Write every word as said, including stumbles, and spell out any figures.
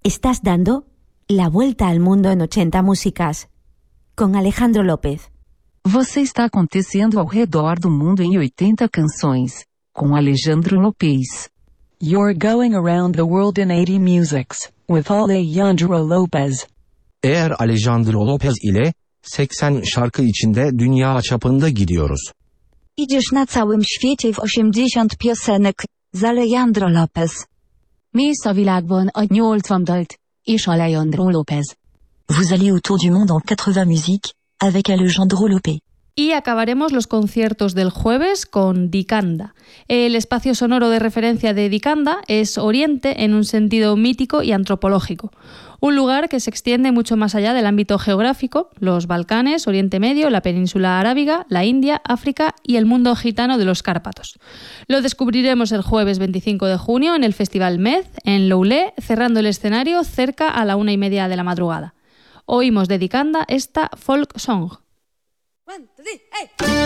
Estás dando la vuelta al mundo en ochenta músicas, con Alejandro López. Você está acontecendo ao redor do mundo em oitenta canções, com Alejandro Lopez. You're going around the world in eighty musics, with Alejandro Lopez. Eğer Alejandro Lopez ile seksen şarkı içinde dünya çapında gidiyoruz. Idziesz na całym świecie w osiemdziesiąt piosenek, z Alejandro Lopez. Mész a világban a nyolcvan dalt, és Alejandro Lopez. Vous allez autour du monde en quatre-vingts musiques, avec Alejandro Lopez. Y acabaremos los conciertos del jueves con Dicanda. El espacio sonoro de referencia de Dicanda es Oriente en un sentido mítico y antropológico. Un lugar que se extiende mucho más allá del ámbito geográfico, los Balcanes, Oriente Medio, la península arábiga, la India, África y el mundo gitano de los Cárpatos. Lo descubriremos el jueves veinticinco de junio en el Festival Med, en Loulé, cerrando el escenario cerca a la una y media de la madrugada. Oímos de Dicanda esta folk song. One, two, three, hey.